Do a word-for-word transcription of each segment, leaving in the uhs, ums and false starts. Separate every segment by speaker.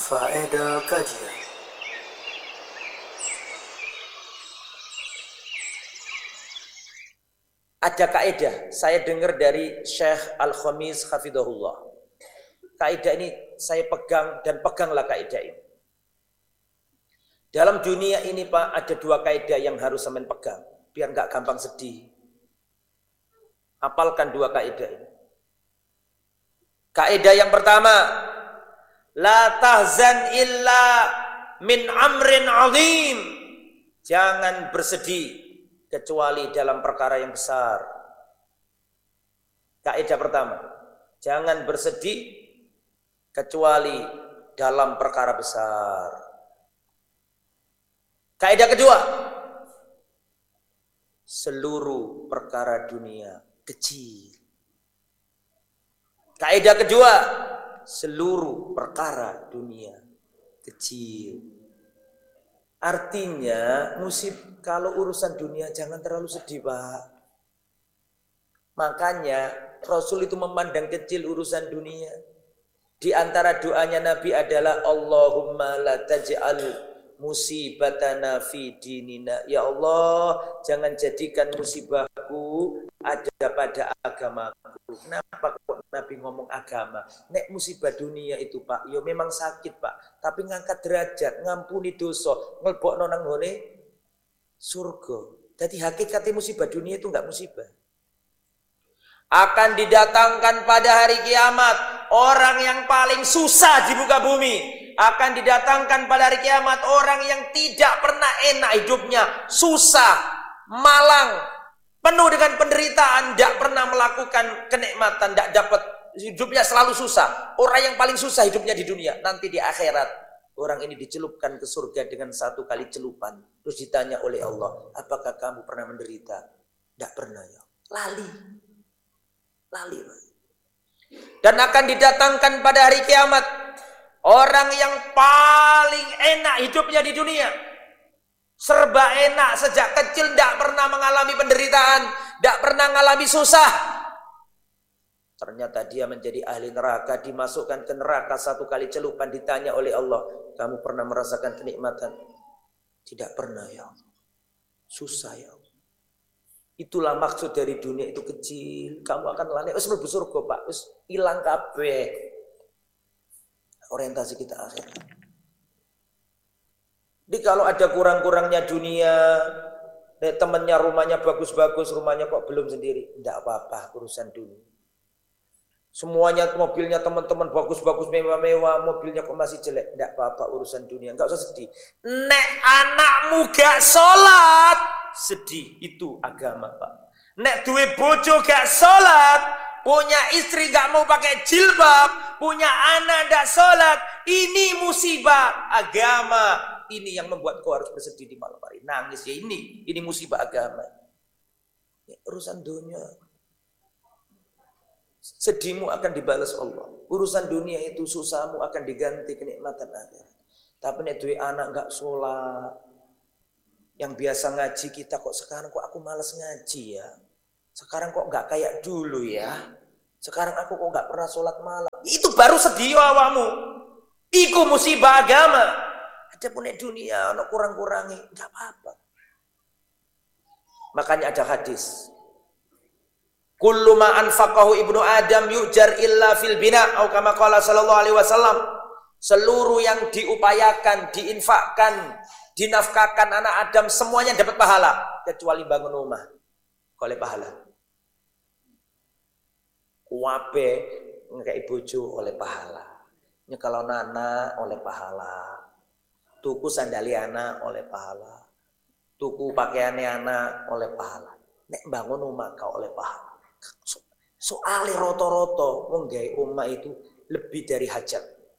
Speaker 1: Faedah kajian.
Speaker 2: Ada kaidah, saya dengar dari Syekh Al-Khamis hafidhahullah. Kaidah ini saya pegang dan peganglah kaidah ini. Dalam dunia ini Pak, ada dua kaidah yang harus sampean pegang biar nggak gampang sedih. Hafalkan dua kaidah ini. Kaidah yang pertama, la tahzan illa min amrin azim. Jangan bersedih kecuali dalam perkara yang besar. Kaidah pertama, jangan bersedih kecuali dalam perkara besar. Kaidah kedua, seluruh perkara dunia kecil. Kaidah kedua, seluruh perkara dunia kecil. Artinya musib kalau urusan dunia jangan terlalu sedih Pak. Makanya Rasul itu memandang kecil urusan dunia. Di antara doanya Nabi adalah Allahumma la taj'al musibatana fi dinina. Ya Allah, jangan jadikan musibahku ada pada agamaku. Kenapa kok Nabi ngomong agama? Nek musibah dunia itu Pak, ya memang sakit Pak, tapi ngangkat derajat, ngampuni dosa, ngelbokno nang ngone surga. Jadi hakikatnya musibah dunia itu enggak musibah. Akan didatangkan pada hari kiamat orang yang paling susah di muka bumi. Akan didatangkan pada hari kiamat orang yang tidak pernah enak hidupnya, susah, malang, penuh dengan penderitaan, tidak pernah melakukan kenikmatan, tidak dapat, hidupnya selalu susah. Orang yang paling susah hidupnya di dunia, nanti di akhirat orang ini dicelupkan ke surga dengan satu kali celupan. Terus ditanya oleh Allah, apakah kamu pernah menderita? Tidak pernah ya. Lali. Lali. Dan akan didatangkan pada hari kiamat orang yang paling enak hidupnya di dunia. Serba enak, sejak kecil tidak pernah mengalami penderitaan, tidak pernah mengalami susah. Ternyata dia menjadi ahli neraka, dimasukkan ke neraka satu kali celupan, ditanya oleh Allah, kamu pernah merasakan kenikmatan? Tidak pernah ya Allah. Susah ya Allah. Itulah maksud dari dunia itu kecil. Kamu akan lalai, wis mlebu surga Pak, wis ilang kabeh. Orientasi kita akhirat. Jadi kalau ada kurang-kurangnya dunia, temennya rumahnya bagus-bagus, rumahnya kok belum sendiri, tidak apa-apa urusan dunia. Semuanya mobilnya teman-teman bagus-bagus, mewah-mewah, mobilnya kok masih jelek, tidak apa-apa urusan dunia, nggak usah sedih. Nek anakmu gak sholat, sedih, itu agama Pak. Nek duwe bojo gak sholat, punya istri gak mau pakai jilbab, punya anak gak sholat, ini musibah agama. Ini yang membuat kau harus bersedih di malam hari. Nangis ya ini, ini musibah agama. Ya, urusan dunia, sedihmu akan dibalas Allah. Urusan dunia itu susahmu akan diganti kenikmatan akhirat. Tapi nek duwe anak gak sholat, yang biasa ngaji kita kok sekarang kok aku malas ngaji ya. Sekarang kok gak kayak dulu ya. Sekarang aku kok gak pernah sholat malam. Itu baru sedih awamu. Iku musibah agama. Ada pun dunia, ada kurang-kurangi, gak apa-apa. Makanya ada hadis. Kullu ma anfaqahu ibnu Adam yujar illa fil bina. Atau kama qala sallallahu alaihi wasallam. Seluruh yang diupayakan, diinfakkan, dinafkahkan anak Adam semuanya dapat pahala. Kecuali bangun rumah. Oleh pahala. Kuape ngekei bojo oleh pahala. Nyekel anak oleh pahala. Tuku sandali anak oleh pahala. Tuku pakaiannya anak oleh pahala. Nek bangun rumah kau oleh pahala. So, soalnya roto-roto menggai umma itu lebih dari hajat.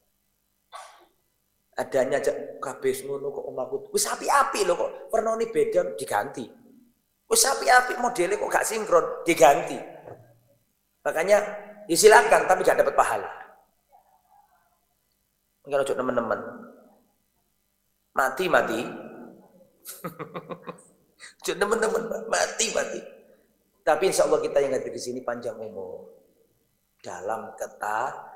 Speaker 2: Adanya kabeh ngono kok omahku. Wis api-api lho kok. Warnane beda diganti. Wis api-api modelnya kok gak sinkron diganti. Makanya disilakan tapi gak dapat pahala. Kalau cuk teman-teman mati-mati. Cuk teman-teman mati-mati. Tapi insya Allah kita yang hadir di sini panjang umur dalam ketaatan.